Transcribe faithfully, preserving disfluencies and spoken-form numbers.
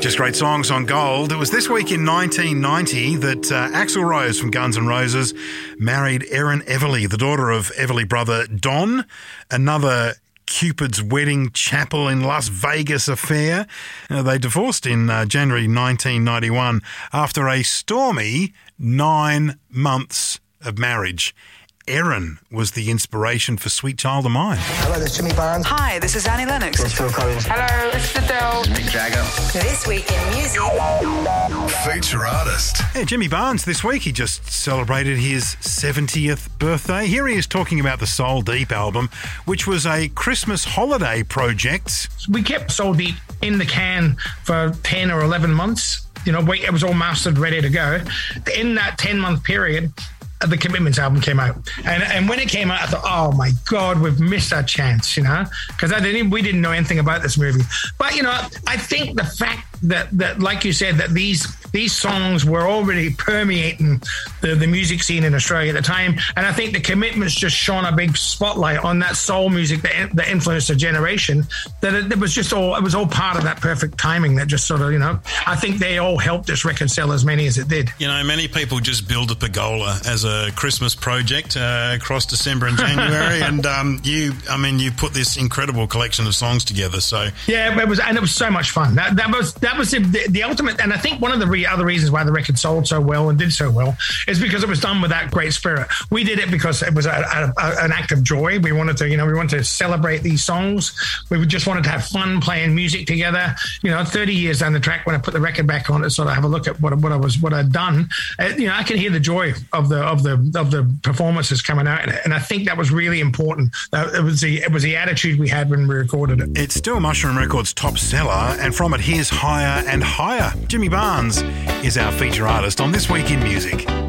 Just great songs on Gold. It was this week in nineteen ninety that uh, Axl Rose from Guns N' Roses married Erin Everly, the daughter of Everly brother Don, another Cupid's Wedding Chapel in Las Vegas affair. Uh, they divorced in uh, January nineteen ninety-one after a stormy nine months of marriage. Erin was the inspiration for Sweet Child of Mine. Hello, this is Jimmy Barnes. Hi, this is Annie Lennox. This is Phil Collins. Hello, this is Adele. Mick Jagger. This week in music. Feature artist. Yeah, Jimmy Barnes this week, he just celebrated his seventieth birthday. Here he is talking about the Soul Deep album, which was a Christmas holiday project. We kept Soul Deep in the can for ten or eleven months. You know, it was all mastered, ready to go. In that ten-month period, the Commitments album came out, and and when it came out, I thought, oh my God, we've missed our chance, you know, because I didn't, we didn't know anything about this movie. But you know, I think the fact that that, like you said, that these these songs were already permeating the, the music scene in Australia at the time, and I think the Commitments just shone a big spotlight on that soul music that, that influenced a generation. That it, it was just all it was all part of that perfect timing that just sort of, you know, I think they all helped this record sell as many as it did. You know, many people just build a pergola as a Christmas project uh, across December and January, and um, you, I mean, you put this incredible collection of songs together. So yeah, it was, and it was so much fun. That that was that was the, the ultimate, and I think one of the re- other reasons why the record sold so well and did so well is because it was done with that great spirit. We did it because it was a, a, a, an act of joy. We wanted to, you know, we wanted to celebrate these songs. We just wanted to have fun playing music together. You know, thirty years down the track, when I put the record back on to sort of have a look at what what I was what I'd done, uh, you know, I can hear the joy of the of the of the performances coming out, and I think that was really important. It was the it was the attitude we had when we recorded it. It's still Mushroom Records' top seller, and from it, here's Higher and Higher. Jimmy Barnes is our feature artist on This Week in Music.